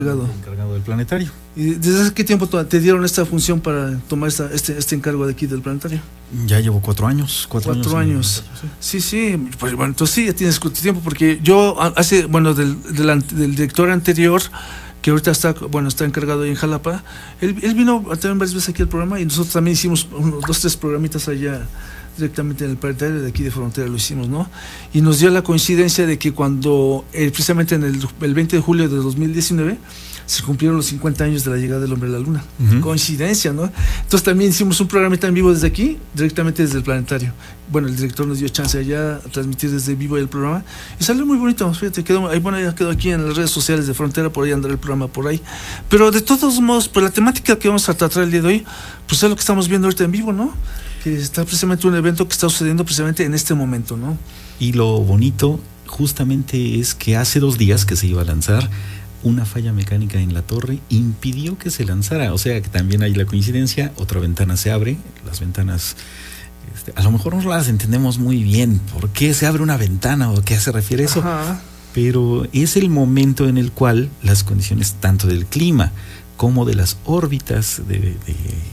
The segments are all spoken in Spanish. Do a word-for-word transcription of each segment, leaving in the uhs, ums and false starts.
encargado del planetario. ¿Y desde hace qué tiempo te dieron esta función para tomar esta, este, este encargo de aquí del planetario? Ya llevo cuatro años. Cuatro, cuatro años. años. Sí, sí, sí, pues bueno, entonces sí, ya tienes tiempo, porque yo hace, bueno, del, del, del director anterior, que ahorita está, bueno, está encargado ahí en Jalapa, él, él vino también varias veces aquí al programa y nosotros también hicimos unos dos, tres programitas allá directamente en el planetario de aquí de Frontera lo hicimos, ¿no? Y nos dio la coincidencia de que cuando, eh, precisamente en el, el veinte de julio de dos mil diecinueve, se cumplieron los cincuenta años de la llegada del hombre a la luna. Uh-huh. Coincidencia, ¿no? Entonces también hicimos un programita en vivo desde aquí, directamente desde el planetario. Bueno, el director nos dio chance allá a transmitir desde vivo el programa y salió muy bonito, fíjate, quedó, ahí, bueno, ya quedó aquí en las redes sociales de Frontera, por ahí andará el programa por ahí. Pero de todos modos, pues la temática que vamos a tratar el día de hoy, pues es lo que estamos viendo ahorita en vivo, ¿no? Que está precisamente un evento que está sucediendo precisamente en este momento, ¿no? Y lo bonito justamente es que hace dos días que se iba a lanzar, una falla mecánica en la torre impidió que se lanzara. O sea que también hay la coincidencia, otra ventana se abre, las ventanas, este, a lo mejor no las entendemos muy bien, ¿por qué se abre una ventana o a qué se refiere eso? Ajá. Pero es el momento en el cual las condiciones tanto del clima como de las órbitas de, de,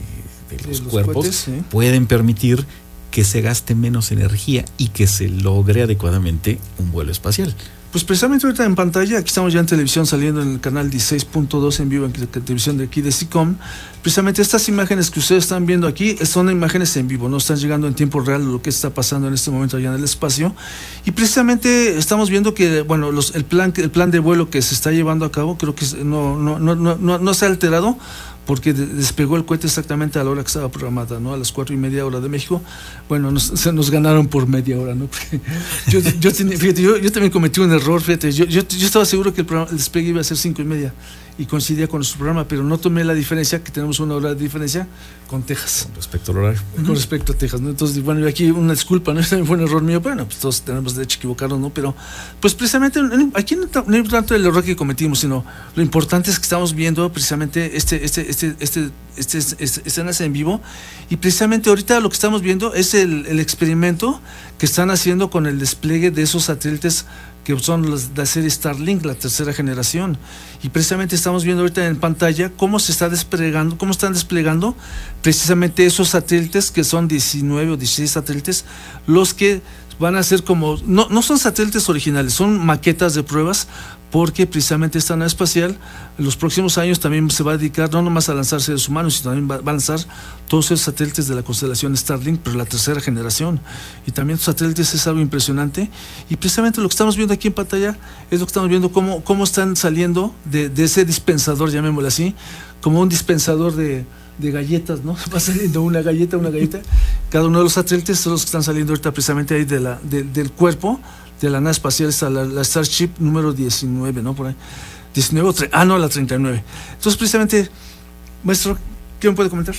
de los, los cuerpos cohetes, ¿sí?, pueden permitir que se gaste menos energía y que se logre adecuadamente un vuelo espacial. Pues precisamente ahorita en pantalla, aquí estamos ya en televisión saliendo en el canal dieciséis punto dos en vivo en la televisión de aquí de SICOM. Precisamente estas imágenes que ustedes están viendo aquí son imágenes en vivo, no están llegando en tiempo real lo que está pasando en este momento allá en el espacio. Y precisamente estamos viendo que, bueno, los, el plan el plan de vuelo que se está llevando a cabo, creo que no, no, no, no, no, no se ha alterado, porque despegó el cohete exactamente a la hora que estaba programada, ¿no? A las cuatro y media hora de México. Bueno, nos, se nos ganaron por media hora, ¿no? Porque yo, yo, fíjate, yo, yo también cometí un error, fíjate, yo, yo, yo estaba seguro que el, programa, el despegue iba a ser cinco y media y coincidía con nuestro programa, pero no tomé la diferencia, que tenemos una hora de diferencia con Texas. Con respecto al horario. Con uh-huh. respecto a Texas, ¿no? Entonces, bueno, aquí una disculpa, ¿no? También fue un error mío, bueno, pues todos tenemos derecho a equivocarnos, ¿no? Pero, pues precisamente, aquí no es tanto el error que cometimos, sino lo importante es que estamos viendo precisamente este, este, este, este, este, este, este escenas en vivo, y precisamente ahorita lo que estamos viendo es el, el experimento que están haciendo con el despliegue de esos satélites que son los, la serie Starlink, la tercera generación, y precisamente estamos viendo ahorita en pantalla cómo se está desplegando, cómo están desplegando precisamente esos satélites, que son diecinueve o dieciséis satélites, los que van a ser como, no, no son satélites originales, son maquetas de pruebas, porque precisamente esta nave espacial en los próximos años también se va a dedicar no nomás a lanzar seres humanos, sino también va, va a lanzar todos esos satélites de la constelación Starlink, pero la tercera generación. Y también los satélites es algo impresionante, y precisamente lo que estamos viendo aquí en pantalla es lo que estamos viendo, cómo, cómo están saliendo de, de ese dispensador, llamémoslo así, como un dispensador de, de galletas, ¿no? Va saliendo una galleta, una galleta. Cada uno de los satélites son los que están saliendo ahorita precisamente ahí de la, de, del cuerpo de la nave espacial, está la, la Starship número diecinueve, ¿no? Por ahí. diecinueve, ah, no, la treinta y nueve. Entonces, precisamente, maestro, ¿qué me puede comentar?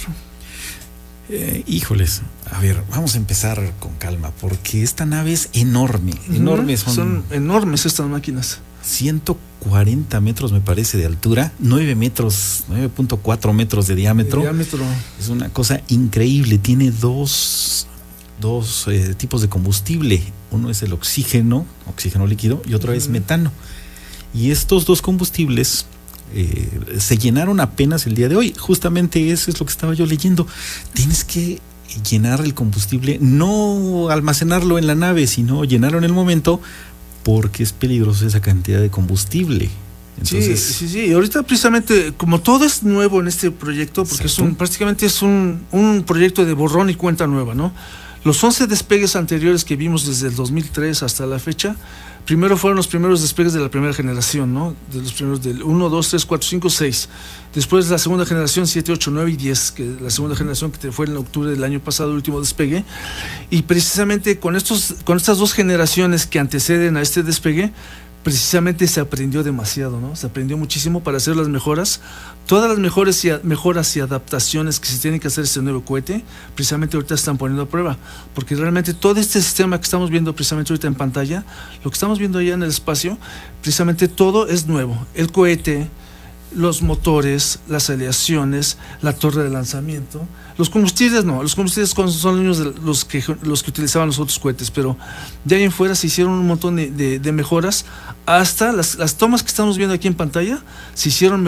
Eh, híjoles, a ver, vamos a empezar con calma, porque esta nave es enorme, uh-huh. enorme. Son, son enormes estas máquinas. ciento cuarenta metros, me parece, de altura, nueve metros, nueve punto cuatro metros de diámetro. De diámetro. Es una cosa increíble, tiene dos... dos eh, tipos de combustible. Uno es el oxígeno, oxígeno líquido, y otro uh-huh. es metano. Y estos dos combustibles eh, se llenaron apenas el día de hoy. Justamente eso es lo que estaba yo leyendo. Tienes que llenar el combustible, no almacenarlo en la nave, sino llenarlo en el momento, porque es peligroso esa cantidad de combustible. Entonces, sí, sí, sí. Y ahorita precisamente, como todo es nuevo en este proyecto, porque es un, prácticamente es un, un proyecto de borrón y cuenta nueva, ¿no? Los once despegues anteriores que vimos desde el dos mil tres hasta la fecha, primero fueron los primeros despegues de la primera generación, ¿no? De los primeros del uno, dos, tres, cuatro, cinco, seis. Después la segunda generación, siete, ocho, nueve y diez, que la segunda generación que fue en octubre del año pasado, el último despegue. Y precisamente con, estos, con estas dos generaciones que anteceden a este despegue, precisamente se aprendió demasiado, ¿no? Se aprendió muchísimo para hacer las mejoras, todas las mejores y a, mejoras y adaptaciones que se tienen que hacer a este nuevo cohete, precisamente ahorita están poniendo a prueba, porque realmente todo este sistema que estamos viendo precisamente ahorita en pantalla, lo que estamos viendo allá en el espacio, precisamente todo es nuevo. El cohete, los motores, las aleaciones, la torre de lanzamiento, los combustibles no, los combustibles son los que, los que utilizaban los otros cohetes, pero de ahí en fuera se hicieron un montón de, de, de mejoras, hasta las, las tomas que estamos viendo aquí en pantalla se hicieron